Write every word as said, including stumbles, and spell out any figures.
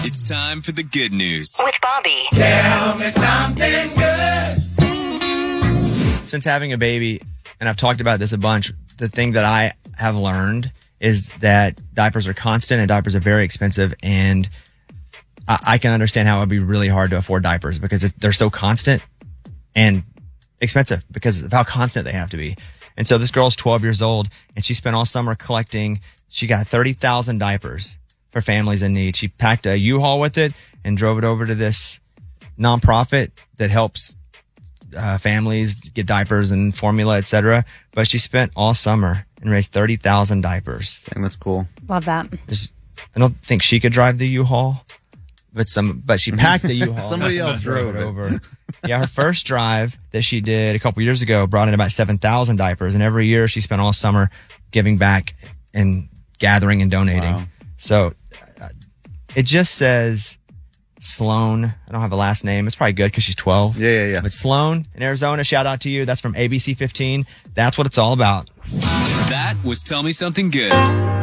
It's time for the good news with Bobby. Tell me something good. Since having a baby, and I've talked about this a bunch, the thing that I have learned is that diapers are constant and diapers are very expensive. And I, I can understand how it would be really hard to afford diapers because it, they're so constant and expensive because of how constant they have to be. And so this girl's twelve years old and she spent all summer collecting. She got thirty thousand diapers for families in need. She packed a U-Haul with it and drove it over to this nonprofit that helps uh, families get diapers and formula, et cetera. But she spent all summer and raised thirty thousand diapers. Dang, that's cool. Love that. There's, I don't think she could drive the U-Haul, but some, but she packed the U-Haul. Somebody else drove it over. Yeah, her first drive that she did a couple years ago brought in about seven thousand diapers. And every year she spent all summer giving back and gathering and donating. Wow. So uh, it just says Sloan. I don't have a last name. It's probably good because she's twelve. Yeah, yeah, yeah. But Sloan in Arizona, shout out to you. That's from A B C fifteen. That's what it's all about. That was Tell Me Something Good.